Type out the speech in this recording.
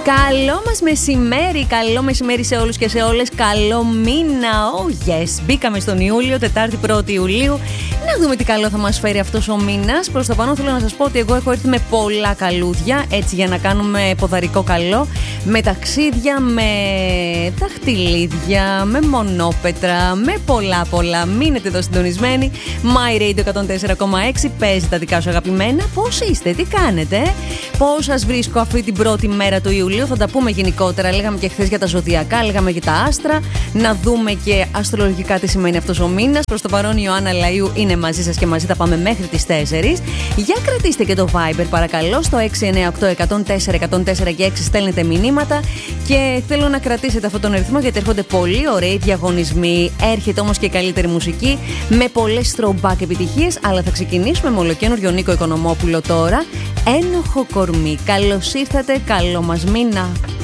Καλό μας μεσημέρι, καλό μεσημέρι σε όλους και σε όλες. Καλό μήνα, oh yes. Μπήκαμε στον Ιούλιο, Τετάρτη 1η Ιουλίου. Να δούμε τι καλό θα μας φέρει αυτός ο μήνας. Προς το πάνω θέλω να σας πω ότι εγώ έχω έρθει με πολλά καλούδια, έτσι για να κάνουμε ποδαρικό καλό. Με ταξίδια, με δαχτυλίδια, με μονόπετρα, με πολλά. Μείνετε εδώ συντονισμένοι. My Radio 104,6 παίζει τα δικά σου αγαπημένα. Πώς είστε, τι κάνετε, πώς σας βρίσκω αυτή την πρώτη μέρα του Ιουλίου. Θα τα πούμε γενικότερα. Λέγαμε και χθες για τα ζωδιακά, λέγαμε για τα άστρα. Να δούμε και αστρολογικά τι σημαίνει αυτός ο μήνας. Προς το παρόν η Ιωάννα Λαΐου είναι μαζί σας και μαζί θα πάμε μέχρι τις 4. Για κρατήστε και το Viber παρακαλώ στο 698-104-104 και 6 στέλνετε μηνύματα. Και θέλω να κρατήσετε αυτόν τον αριθμό γιατί έρχονται πολύ ωραίοι διαγωνισμοί. Έρχεται όμως και καλύτερη μουσική με πολλές throwback επιτυχίες. Αλλά θα ξεκινήσουμε με ολοκαίνουργιο Νίκο Οικονομόπουλο τώρα. Ένοχο κορμί. Καλώς ήρθατε, καλό μας μήνα.